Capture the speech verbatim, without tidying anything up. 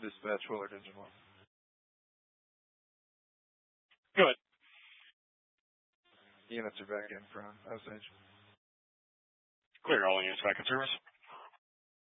Dispatch Willard Engine one. Good. Units are back in from Osage. Clear, all units back in service.